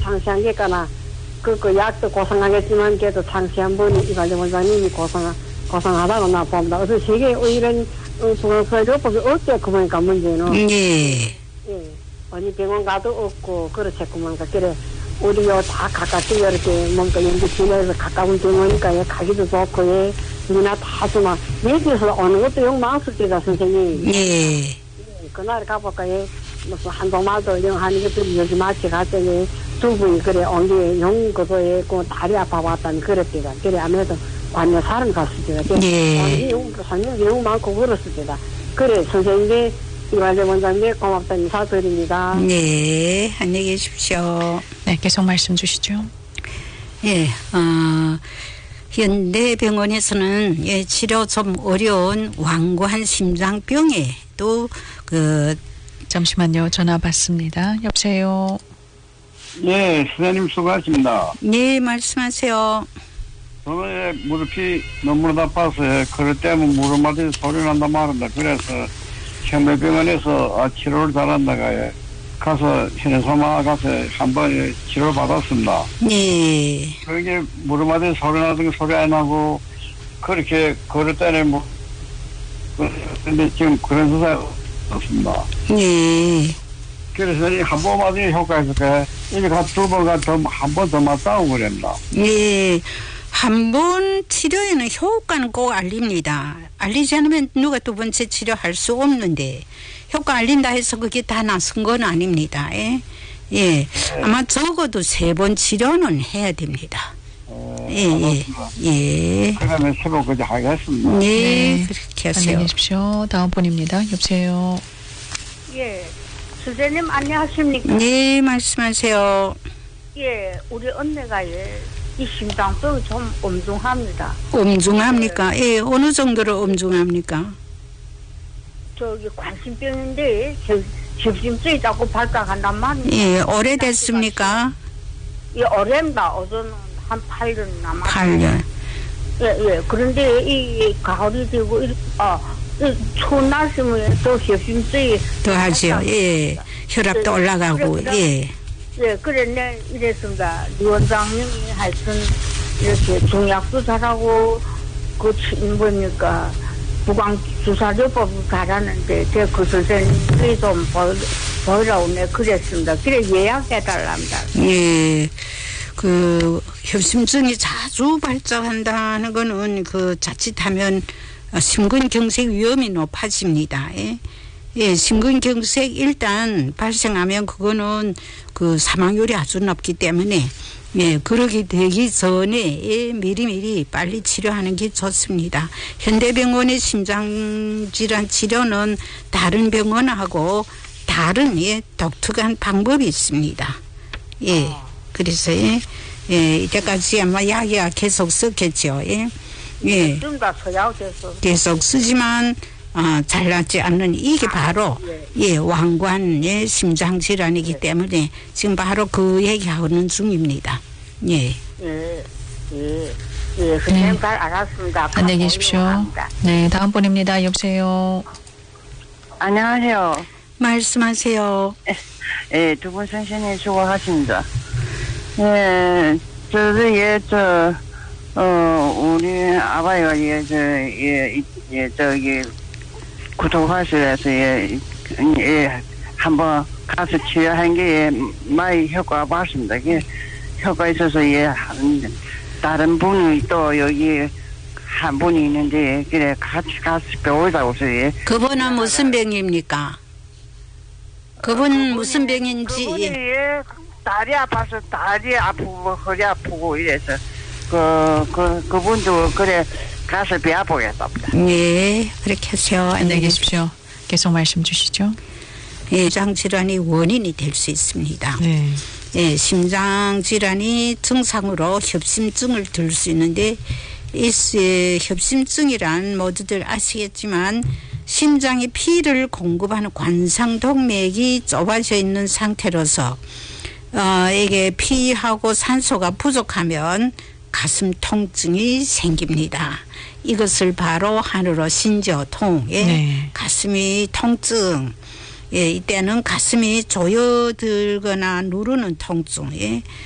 상세한 게까나 그 약도 고상하겠지만 걔도 상세한 분이 이관련 원장님이 고상하다고 나 봅니다. 그래서 세계 이런 중앙서울요법이 어째 그러니까 문제는 예. 어느 병원 가도 없고 그렇겠구만. 그래 우리 다 가깝게 이렇게 뭔가 연구 지내서 가까운 병원이니까 가기도 좋고 예. 누나 다 주마 얘기해서 어느 것도 영 많았을 때다 선생님. 예. 그날 가볼까 예. 무슨 한동마도 영하는 것들이 여기 마치 갔더니 두 분이 그래 온게 영거도에 그 다리 아파왔다니 그랬대다. 그래 아무래도 관여 사람 갔을 때다. 예. 영 많고 그랬을 때다. 그래 선생님께 이완재 원장님 고맙다 인사드립니다. 네, 안녕히 계십시오. 네, 계속 말씀 주시죠. 예, 현대병원에서는 예, 치료 좀 어려운 완고한 심장병에 또 잠시만요. 전화 받습니다. 여보세요. 네, 선생님 수고하십니다. 네, 말씀하세요. 저는 무릎이 너무 나빠서 그럴 때면 무릎마다 소리 난다 말한다. 그래서 현대병원에서 치료를 잘한다가 가서 현대소마 가서 한번 치료를 받았습니다. 네. 그게 무릎마다 소리 나던 거 소리 안 나고 그렇게 걸을 때는 뭐 근데 지금 그런 수사가 없습니다. 네. 그래서 한 번 맞으니 효과가 있을까? 이미 두 번 한 번 더 맞다고 그랬나? 네. 한 번 치료에는 효과는 꼭 알립니다. 알리지 않으면 누가 두 번째 치료할 수 없는데 효과 알린다 해서 그게 다 나선 건 아닙니다. 예. 예. 아마 적어도 3번 치료는 해야 됩니다. 예. 그러면 새벽까지 하겠습니다. 네. 그렇게 하세요. 안녕히 계십시오. 다음 분입니다. 여보세요. 예. 선생님 안녕하십니까? 네, 말씀하세요. 예. 우리 언니가 이 심장병이 좀 엄중합니다. 엄중합니까? 예. 어느 정도로 엄중합니까? 저기 관심병인데 협심증이 자꾸 발작한단 말이에요. 예. 오래됐습니까? 예, 오래입니다. 어제는 한 8년 남았어요. 8년. 예. 그런데 이 가을이 되고 추운 날씨면 또 협심증이 더 하죠. 예. 혈압도 올라가고. 예. 예, 그래, 내 이랬습니다. 리 원장님이 하여튼 이렇게 중약도 잘하고, 뭐니까, 부광주사요법도 잘하는데, 제가 그 선생님이 좀 보이라고 내 그랬습니다. 그래, 예약해달랍니다. 예. 협심증이 자주 발작한다는 거는 자칫하면 심근경색 위험이 높아집니다. 예, 심근경색 일단 발생하면 그거는 사망률이 아주 높기 때문에 예, 그러게 되기 전에 예, 미리미리 빨리 치료하는 게 좋습니다. 현대병원의 심장질환 치료는 다른 병원하고 다른 예, 독특한 방법이 있습니다. 예, 그래서 예, 이때까지 아마 약이 계속 썼겠죠. 예, 예, 계속 쓰지만. 잘 낫지 않는 이게 바로 예, 완고한 심장 질환이기 때문에 지금 바로 그 얘기하는 중입니다. 예. 선생님 잘 알았습니다. 안녕히 계십시오. 네, 다음 분입니다. 여보세요. 안녕하세요. 말씀하세요. 예, 두 분 선생님 수고하십니다. 예, 우리 아버지가 저기 구토화실에서 한번 가서 치료한 게 많이 효과가 봤습니다. 효과 있어서 다른 분이 또 여기 한 분이 있는데 그래 같이 가서 배우자고 해서 그분은 무슨 병입니까? 그분 무슨 병인지 그분이 다리 아파서 다리 아프고 허리 아프고 이래서 그분도 그래 가서 배워보겠답니다. 네, 그렇게 하세요. 안녕히 계십시오. 계속 말씀 주시죠. 예, 심장질환이 원인이 될 수 있습니다. 네. 예, 심장질환이 증상으로 협심증을 들 수 있는데 이 협심증이란 모두들 아시겠지만 심장에 피를 공급하는 관상동맥이 좁아져 있는 상태로서 이게 피하고 산소가 부족하면 가슴 통증이 생깁니다. 이것을 바로 한으로 신저통, 예? 네. 가슴이 통증, 예, 이때는 가슴이 조여들거나 누르는 통증, 예.